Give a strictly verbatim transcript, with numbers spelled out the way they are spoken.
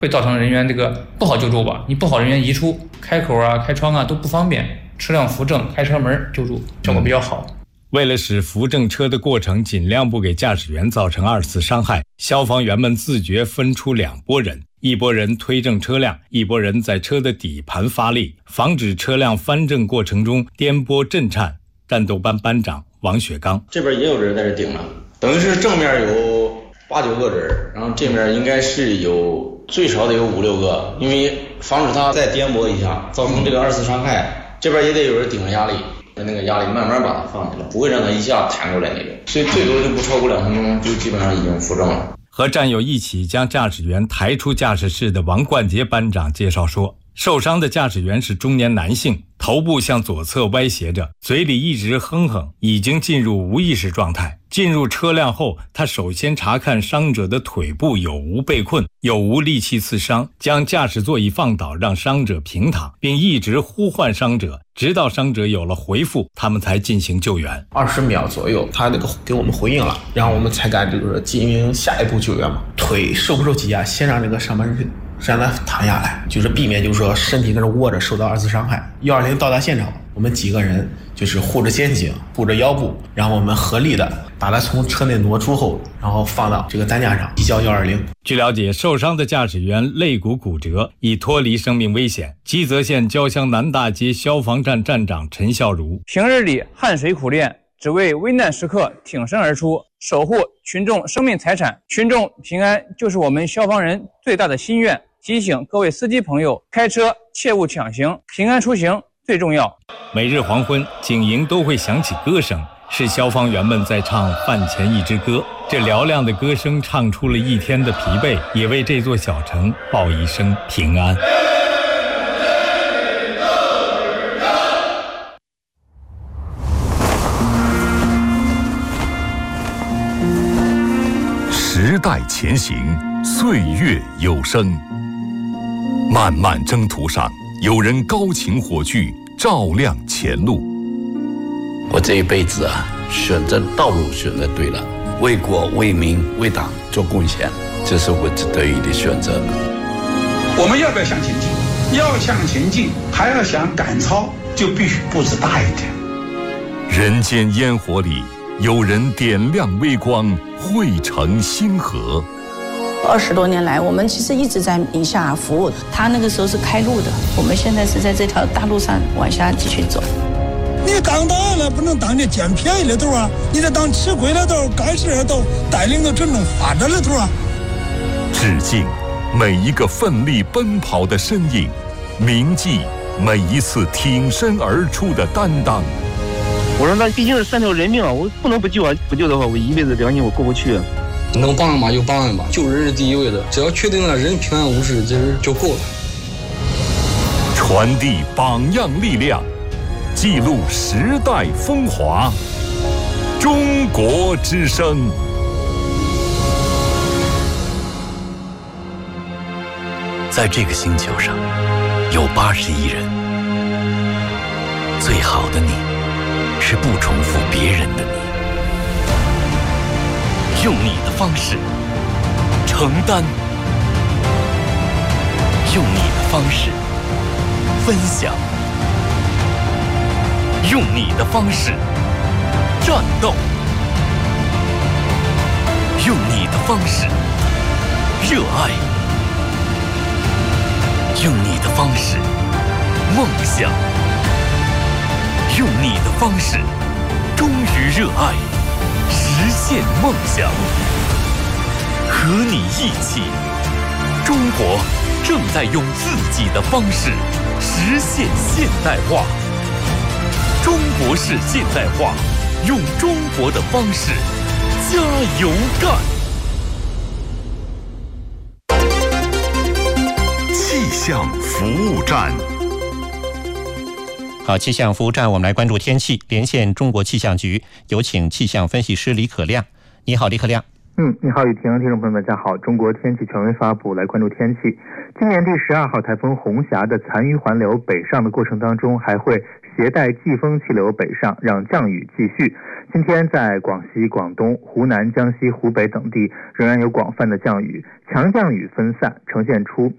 会造成人员这个不好救助吧？你不好人员移出，开口啊、开窗啊都不方便，车辆扶正、开车门救助效果比较好。嗯， 为了使扶正车的过程尽量不给驾驶员造成二次伤害，消防员们自觉分出两拨人，一拨人推正车辆，一拨人在车的底盘发力，防止车辆翻正过程中颠簸震颤。战斗班班长王雪刚， 这边也有人在这顶了，等于是正面有八九个人，然后这面应该是有最少得有五六个，因为防止它再颠簸一下，造成这个二次伤害，这边也得有人顶着压力。那个压力慢慢把它放下来，不会让它一下弹过来那种，所以最多就不超过两分钟就基本上已经扶正了。 和战友一起将驾驶员抬出驾驶室的王冠杰班长介绍说，受伤的驾驶员是中年男性，头部向左侧歪斜着，嘴里一直哼哼，已经进入无意识状态。进入车辆后，他首先查看伤者的腿部有无被困，有无利器刺伤，将驾驶座椅放倒，让伤者平躺，并一直呼唤伤者，直到伤者有了回复，他们才进行救援。 二十秒左右，他那个给我们回应了，然后我们才敢就是进行下一步救援嘛。腿受不受挤压，先让那个上半身让他躺下来，就是避免就是说身体在这窝着受到二次伤害。一二零到达现场，我们几个人就是护着肩颈，护着腰部，然后我们合力的把他从车内挪出后，然后放到这个担架上移交一二零。 据了解，受伤的驾驶员肋骨骨折，已脱离生命危险。基泽县蕉乡南大街消防站站长陈孝如， 平日里汗水苦练，只为危难时刻挺身而出，守护群众生命财产，群众平安就是我们消防人最大的心愿。提醒各位司机朋友，开车切勿抢行，平安出行最重要。 每日黄昏，警营都会响起歌声，是消防员们在唱饭前一支歌。这嘹亮的歌声唱出了一天的疲惫，也为这座小城报一声平安。 时代前行，岁月有声。漫漫征途上，有人高擎火炬，照亮前路。 我这一辈子啊，选择道路选择对了，为国为民为党做贡献，这是我得以的选择。 我们要不要向前进？要向前进，还要想赶超，就必须步子大一点。 人间烟火里，有人点亮微光，汇成星河。 二十多年来，我们其实一直在宁夏服务。他那个时候是开路的，我们现在是在这条大路上往下继续走。 你当党了，不能当这捡便宜的头啊！你得当吃亏的头、干事的头，带领着群众发展的头啊！ 致敬每一个奋力奔跑的身影，铭记每一次挺身而出的担当。 我说那毕竟是三条人命啊，我不能不救啊！不救的话，我一辈子良心我过不去。 能帮嘛就帮吧，救人是第一位的，只要确定了人平安无事，这就够了。 传递榜样力量，记录时代风华。中国之声。 在这个星球上，有八十亿人。最好的你，是不重复别人的你。用你的方式承担，用你的方式分享，用你的方式战斗，用你的方式热爱，用你的方式梦想，用你的方式忠于热爱，实现梦想。和你一起，中国正在用自己的方式实现现代化。中国式现代化，用中国的方式加油干。 气象服务站。 好，气象服务站，我们来关注天气。连线中国气象局，有请气象分析师李可亮。你好，李可亮。 嗯，你好，雨婷，听众朋友们，大家好。中国天气权威发布，来关注天气。今年第十二号台风红霞的残余环流北上的过程当中，还会携带季风气流北上，让降雨继续。今天在广西、广东、湖南、江西、湖北等地仍然有广泛的降雨，强降雨分散，呈现出